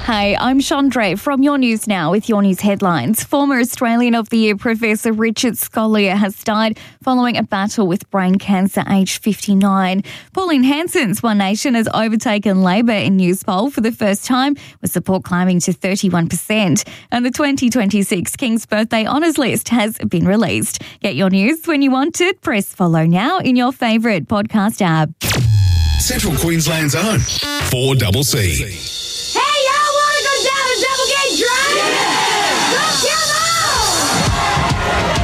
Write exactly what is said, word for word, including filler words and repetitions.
Hey, I'm Chandra from Your News Now with your news headlines. Former Australian of the Year Professor Richard Scolyer has died following a battle with brain cancer aged fifty-nine. Pauline Hanson's One Nation has overtaken Labor in Newspoll for the first time, with support climbing to thirty-one percent. And the twenty twenty-six King's Birthday Honours List has been released. Get your news when you want it. Press follow now in your favourite podcast app. Central Queensland's own four C C. Hey, y'all want to go down to Double Gate Drive? Yeah! Let's go!